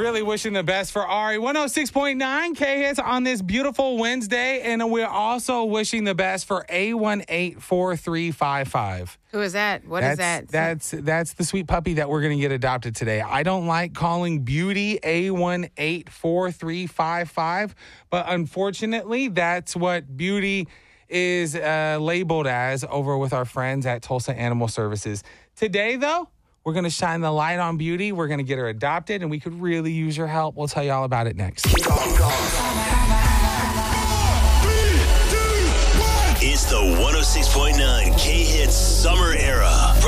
really wishing the best for Ari. 106.9 K-Hits on this beautiful Wednesday. And we're also wishing the best for A184355. Who is that? What is that? That's the sweet puppy that we're going to get adopted today. I don't like calling Beauty A184355, but unfortunately, that's what Beauty is labeled as over with our friends at Tulsa Animal Services. Today, though, we're going to shine the light on Beauty. We're going to get her adopted, and we could really use your help. We'll tell you all about it next. It's the 106.9 K-Hits Summer Era.